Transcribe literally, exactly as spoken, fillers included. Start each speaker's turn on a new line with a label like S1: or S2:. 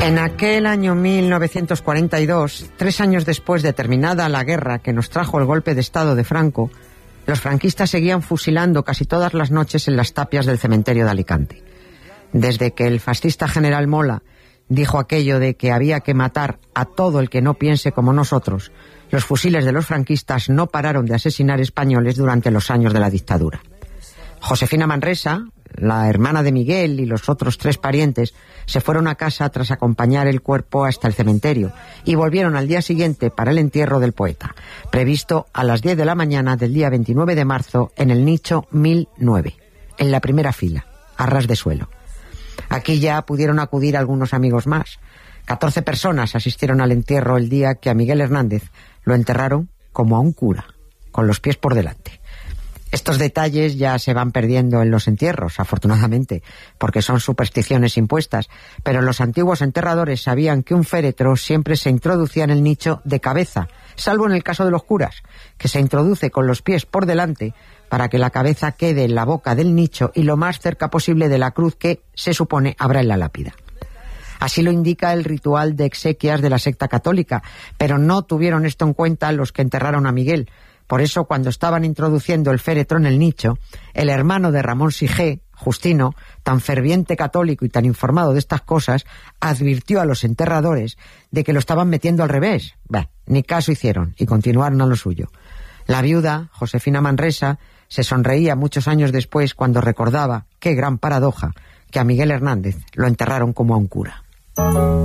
S1: En aquel año mil novecientos cuarenta y dos, tres años después de terminada la guerra que nos trajo el golpe de Estado de Franco, los franquistas seguían fusilando casi todas las noches en las tapias del cementerio de Alicante. Desde que el fascista general Mola dijo aquello de que había que matar a todo el que no piense como nosotros, los fusiles de los franquistas no pararon de asesinar españoles durante los años de la dictadura. Josefina Manresa, la hermana de Miguel y los otros tres parientes se fueron a casa tras acompañar el cuerpo hasta el cementerio y volvieron al día siguiente para el entierro del poeta, previsto a las diez de la mañana del día veintinueve de marzo en el nicho mil nueve, en la primera fila, a ras de suelo. Aquí ya pudieron acudir algunos amigos más. catorce personas asistieron al entierro el día que a Miguel Hernández lo enterraron como a un cura, con los pies por delante. Estos detalles ya se van perdiendo en los entierros, afortunadamente, porque son supersticiones impuestas, pero los antiguos enterradores sabían que un féretro siempre se introducía en el nicho de cabeza, salvo en el caso de los curas, que se introduce con los pies por delante para que la cabeza quede en la boca del nicho y lo más cerca posible de la cruz que, se supone, habrá en la lápida. Así lo indica el ritual de exequias de la secta católica, pero no tuvieron esto en cuenta los que enterraron a Miguel. Por eso, cuando estaban introduciendo el féretro en el nicho, el hermano de Ramón Sigé, Justino, tan ferviente católico y tan informado de estas cosas, advirtió a los enterradores de que lo estaban metiendo al revés. Bah, ni caso hicieron y continuaron a lo suyo. La viuda, Josefina Manresa, se sonreía muchos años después cuando recordaba, qué gran paradoja, que a Miguel Hernández lo enterraron como a un cura.